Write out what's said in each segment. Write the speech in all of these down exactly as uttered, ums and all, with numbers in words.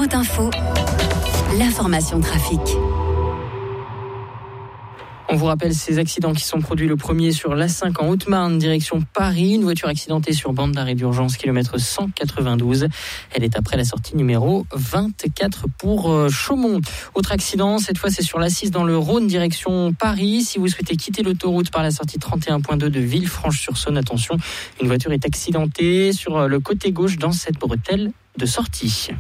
Autoroute Info, l'information trafic. On vous rappelle ces accidents qui sont produits le premier sur l'A cinq en Haute-Marne, direction Paris. Une voiture accidentée sur bande d'arrêt d'urgence, kilomètre cent quatre-vingt-douze. Elle est après la sortie numéro vingt-quatre pour Chaumont. Autre accident, cette fois c'est sur l'A six dans le Rhône, direction Paris. Si vous souhaitez quitter l'autoroute par la sortie trente et un point deux de Villefranche-sur-Saône, attention, une voiture est accidentée sur le côté gauche dans cette bretelle de sortie.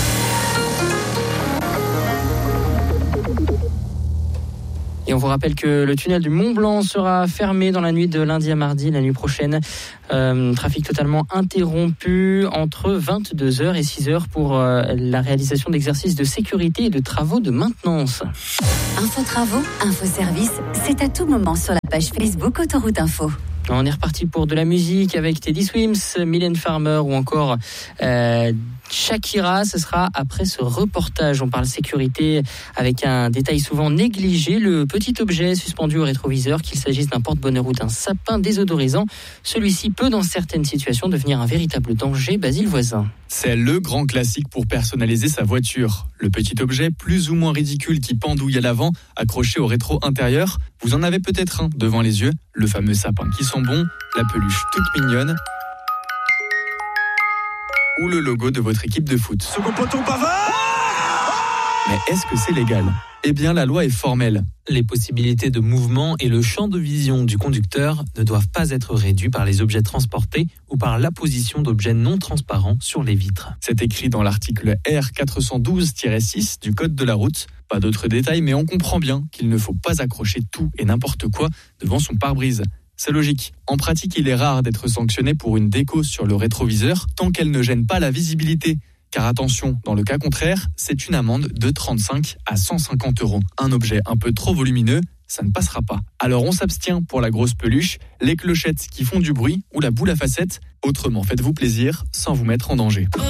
Et on vous rappelle que le tunnel du Mont Blanc sera fermé dans la nuit de lundi à mardi, la nuit prochaine. Euh, trafic totalement interrompu entre vingt-deux heures et six heures pour euh, la réalisation d'exercices de sécurité et de travaux de maintenance. Info travaux, info service, c'est à tout moment sur la page Facebook Autoroute Info. On est reparti pour de la musique avec Teddy Swims, Mylène Farmer ou encore euh, Shakira. Ce sera après ce reportage. On parle sécurité avec un détail souvent négligé, le petit objet suspendu au rétroviseur, qu'il s'agisse d'un porte-bonheur ou d'un sapin désodorisant. Celui-ci peut dans certaines situations devenir un véritable danger. Basile Voisin. C'est le grand classique pour personnaliser sa voiture. Le petit objet plus ou moins ridicule qui pendouille à l'avant, accroché au rétro intérieur. Vous en avez peut-être un devant les yeux, le fameux sapin qui sent bon, la peluche toute mignonne ou le logo de votre équipe de foot. Second poteau Pavard. Mais est-ce que c'est légal ? Eh bien, la loi est formelle. Les possibilités de mouvement et le champ de vision du conducteur ne doivent pas être réduits par les objets transportés ou par l'apposition d'objets non transparents sur les vitres. C'est écrit dans l'article R quatre cent douze tiret six du Code de la route. Pas d'autres détails, mais on comprend bien qu'il ne faut pas accrocher tout et n'importe quoi devant son pare-brise. C'est logique. En pratique, il est rare d'être sanctionné pour une déco sur le rétroviseur tant qu'elle ne gêne pas la visibilité. Car attention, dans le cas contraire, c'est une amende de trente-cinq à cent cinquante euros. Un objet un peu trop volumineux, ça ne passera pas. Alors on s'abstient pour la grosse peluche, les clochettes qui font du bruit ou la boule à facettes. Autrement, faites-vous plaisir sans vous mettre en danger.